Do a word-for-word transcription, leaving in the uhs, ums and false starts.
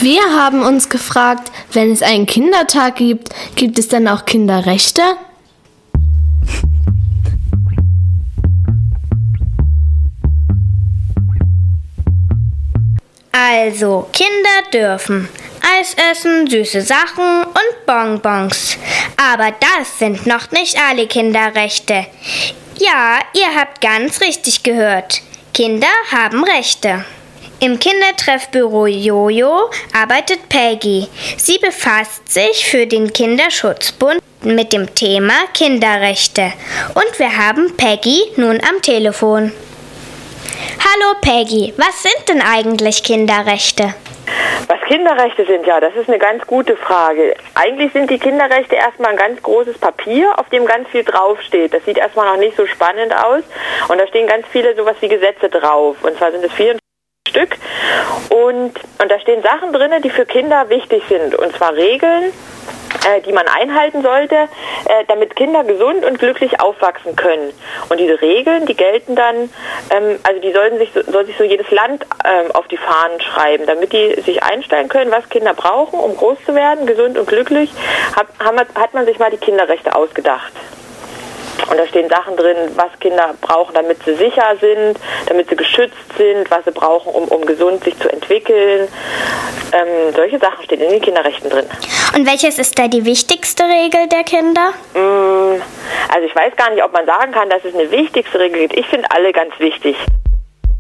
Wir haben uns gefragt, wenn es einen Kindertag gibt, gibt es dann auch Kinderrechte? Also, Kinder dürfen Eis essen, süße Sachen und Bonbons. Aber das sind noch nicht alle Kinderrechte. Ja, ihr habt ganz richtig gehört. Kinder haben Rechte. Im Kindertreffbüro Jojo arbeitet Peggy. Sie befasst sich für den Kinderschutzbund mit dem Thema Kinderrechte. Und wir haben Peggy nun am Telefon. Hallo Peggy, was sind denn eigentlich Kinderrechte? Was Kinderrechte sind, ja, das ist eine ganz gute Frage. Eigentlich sind die Kinderrechte erstmal ein ganz großes Papier, auf dem ganz viel draufsteht. Das sieht erstmal noch nicht so spannend aus. Und da stehen ganz viele sowas wie Gesetze drauf. Und zwar sind es vierundzwanzig Stück. Und, und da stehen Sachen drin, die für Kinder wichtig sind. Und zwar Regeln, äh, die man einhalten sollte, äh, damit Kinder gesund und glücklich aufwachsen können. Und diese Regeln, die gelten dann, ähm, also die sollten sich, soll sich so jedes Land ähm, auf die Fahnen schreiben, damit die sich einstellen können, was Kinder brauchen, um groß zu werden, gesund und glücklich, hat, hat man sich mal die Kinderrechte ausgedacht. Und da stehen Sachen drin, was Kinder brauchen, damit sie sicher sind, damit sie geschützt sind, was sie brauchen, um, um gesund sich zu entwickeln. Ähm, solche Sachen stehen in den Kinderrechten drin. Und welches ist da die wichtigste Regel der Kinder? Also ich weiß gar nicht, ob man sagen kann, dass es eine wichtigste Regel gibt. Ich finde alle ganz wichtig.